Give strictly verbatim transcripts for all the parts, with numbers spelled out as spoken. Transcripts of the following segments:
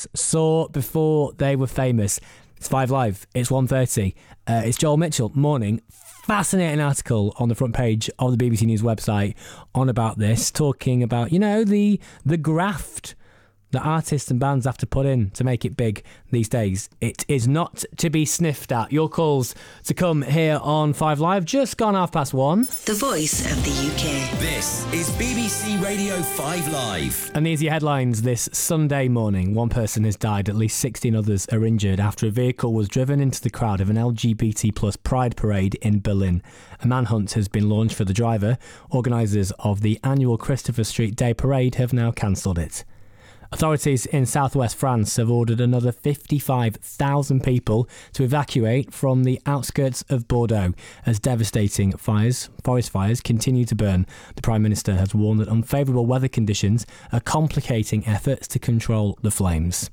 Bands saw before they were famous. It's Five Live. It's one thirty. Uh, it's Joel Mitchell. Morning. Fascinating article on the front page of the B B C News website on about this, talking about, you know, the the graft that artists and bands have to put in to make it big these days. It is not to be sniffed at. Your calls to come here on Five Live, just gone half past one. The voice of the U K. This is B B C Radio Five Live. And these are your headlines this Sunday morning. One person has died, at least sixteen others are injured after a vehicle was driven into the crowd of an L G B T plus pride parade in Berlin. A manhunt has been launched for the driver. Organisers of the annual Christopher Street Day parade have now cancelled it. Authorities in southwest France have ordered another fifty-five thousand people to evacuate from the outskirts of Bordeaux as devastating fires, forest fires continue to burn. The Prime Minister has warned that unfavourable weather conditions are complicating efforts to control the flames.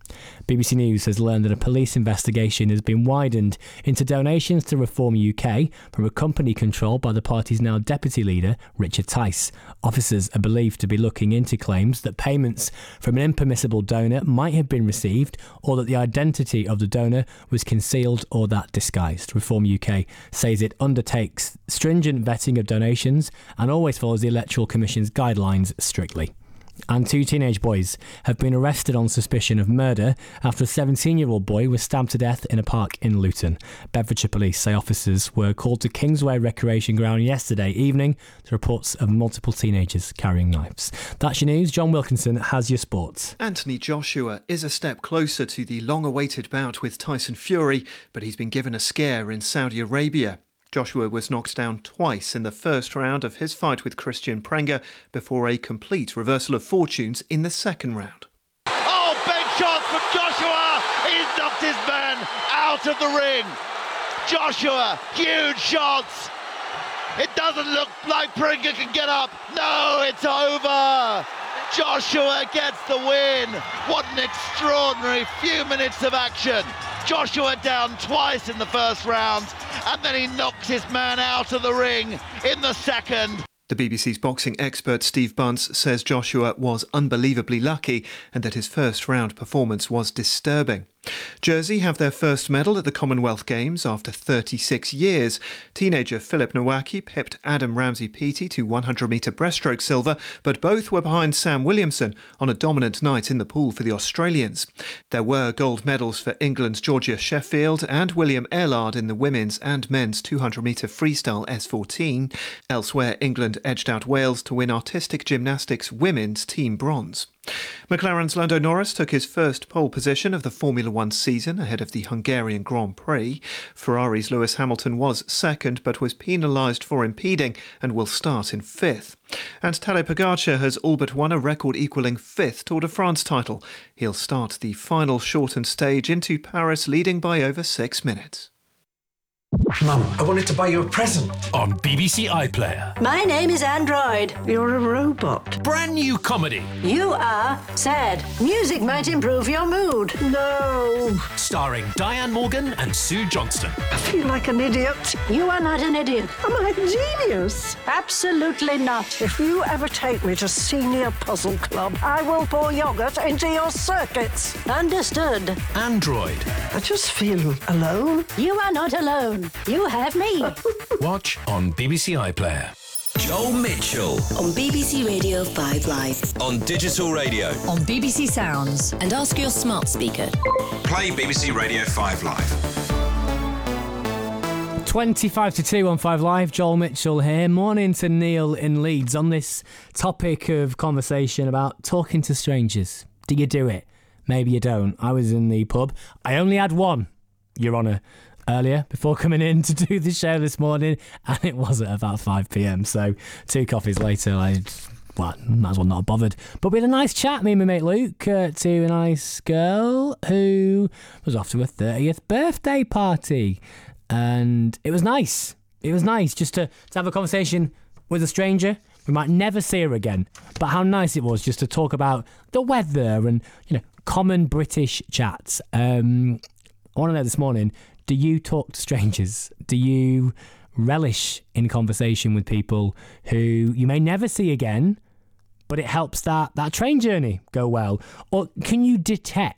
B B C News has learned that a police investigation has been widened into donations to Reform U K from a company controlled by the party's now deputy leader, Richard Tice. Officers are believed to be looking into claims that payments from an impermissible donor might have been received, or that the identity of the donor was concealed or that disguised. Reform U K says it undertakes stringent vetting of donations and always follows the Electoral Commission's guidelines strictly. And two teenage boys have been arrested on suspicion of murder after a seventeen-year-old boy was stabbed to death in a park in Luton. Bedfordshire police say officers were called to Kingsway Recreation Ground yesterday evening to reports of multiple teenagers carrying knives. That's your news. John Wilkinson has your sports. Anthony Joshua is a step closer to the long-awaited bout with Tyson Fury, but he's been given a scare in Saudi Arabia. Joshua was knocked down twice in the first round of his fight with Christian Prenga before a complete reversal of fortunes in the second round. Oh, big shot from Joshua! He's knocked his man out of the ring. Joshua, huge shots. It doesn't look like Prenga can get up. No, it's over. Joshua gets the win. What an extraordinary few minutes of action. Joshua down twice in the first round, and then he knocks his man out of the ring in the second. The B B C's boxing expert Steve Bunce says Joshua was unbelievably lucky and that his first round performance was disturbing. Jersey have their first medal at the Commonwealth Games after thirty-six years. Teenager Philip Nowacki pipped Adam Ramsey-Peaty to one hundred metre breaststroke silver, but both were behind Sam Williamson on a dominant night in the pool for the Australians. There were gold medals for England's Georgia Sheffield and William Airlard in the women's and men's two hundred metre freestyle S fourteen. Elsewhere, England edged out Wales to win artistic gymnastics women's team bronze. McLaren's Lando Norris took his first pole position of the Formula One season ahead of the Hungarian Grand Prix. Ferrari's Lewis Hamilton was second but was penalised for impeding and will start in fifth. And Tadej Pogačar has all but won a record-equalling fifth Tour de France title. He'll start the final shortened stage into Paris leading by over six minutes. Mum, I wanted to buy you a present. On B B C iPlayer. My name is Android. You're a robot. Brand new comedy. You are sad. Music might improve your mood. No. Starring Diane Morgan and Sue Johnston. I feel like an idiot. You are not an idiot. Am I a genius? Absolutely not. If you ever take me to Senior Puzzle Club, I will pour yoghurt into your circuits. Understood. Android. I just feel alone. You are not alone. You have me. Watch on B B C iPlayer. Joel Mitchell. On B B C Radio Five Live. On digital radio. On B B C Sounds. And ask your smart speaker. Play B B C Radio Five Live. twenty-five to two on Five Live. Joel Mitchell here. Morning to Neil in Leeds on this topic of conversation about talking to strangers. Do you do it? Maybe you don't. I was in the pub. I only had one, Your Honour, earlier before coming in to do the show this morning, and it was at about five p.m. So two coffees later, I well, might as well not have bothered. But we had a nice chat, me and my mate Luke, uh, to a nice girl who was off to her thirtieth birthday party, and it was nice. It was nice just to, to have a conversation with a stranger. We might never see her again, but how nice it was just to talk about the weather and, you know, common British chats. Um, I want to know this morning, do you talk to strangers? Do you relish in conversation with people who you may never see again, but it helps that, that train journey go well? Or can you detect